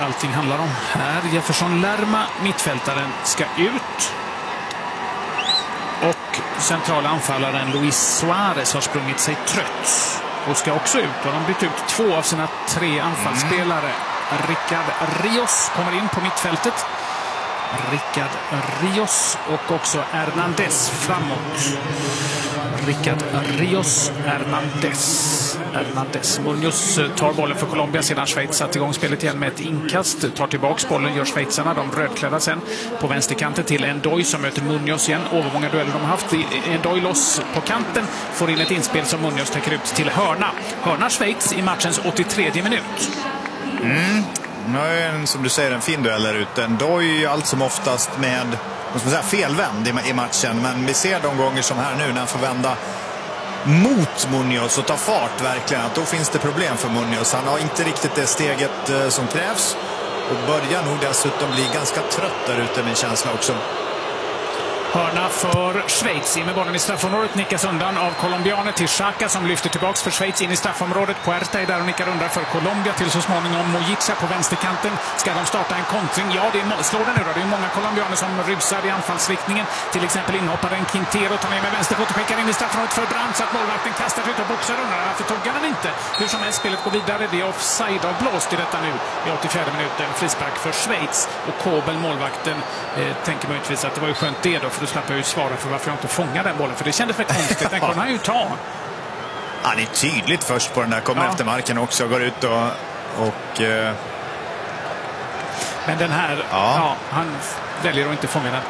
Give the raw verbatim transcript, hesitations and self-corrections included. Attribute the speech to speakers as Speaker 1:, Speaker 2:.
Speaker 1: allting handlar om här. Jefferson Lerma, mittfältaren, ska ut. Och centrala anfallaren Luis Suarez har sprungit sig trött och ska också ut. Och de har bytt ut två av sina tre anfallsspelare. Mm. Rickard Rios kommer in på mittfältet. Rickard Rios och också Hernandez framåt. Rickard Rios, Hernandez. Hernandez. Munoz tar bollen för Colombia sedan Schweiz satt igång spelet igen med ett inkast. Tar tillbaks bollen, gör schweizarna. De rödklädda sen på vänsterkanten till Endoy som möter Munoz igen. Övermånga dueller de har haft. Endoy loss på kanten. Får in ett inspel som Munoz täcker ut till hörna. Hörna Schweiz i matchens åttiotredje minut.
Speaker 2: Mm. Nu är en, som du säger, en fin duell där ute. Endoy allt som oftast med måste man säga, felvänd i, i matchen. Men vi ser de gånger som här nu när han får vända mot Munoz och ta fart verkligen, att då finns det problem för Munoz. Han har inte riktigt det steget eh, som krävs och börjar nog dessutom bli ganska trött där ute, min känsla också.
Speaker 1: Hörna för Schweiz. In med bollen i straffområdet. Nickas undan av colombianer till Xhaka som lyfter tillbaks för Schweiz in i straffområdet. Puerta är där och nickar undan för Colombia till så småningom Mojica på vänsterkanten. Ska de starta en kontring? Ja, det är, slår det nu då. Det är många colombianer som rusar i anfallsriktningen. Till exempel inhopparen Quintero tar med med vänsterfot och skickar in i straffområdet för Brandt så att målvakten kastar ut och boxar undan. Varför tog han inte? Hur som helst, spelet går vidare. Det är offside av blåst i detta nu i åttiofjärde minuten. Frispark för Schweiz och Kobel, målvakten, eh, tänker möjligtvis att det var ju skönt det då, för då slapp jag ju svara för varför jag inte fångar den bollen. För det kändes för konstigt. Den kunde han ju ta.
Speaker 2: Han är tydligt först på den där. Kommer ja. efter marken också. Går ut och... och uh...
Speaker 1: Men den här... Ja. Ja, han väljer att inte fånga den.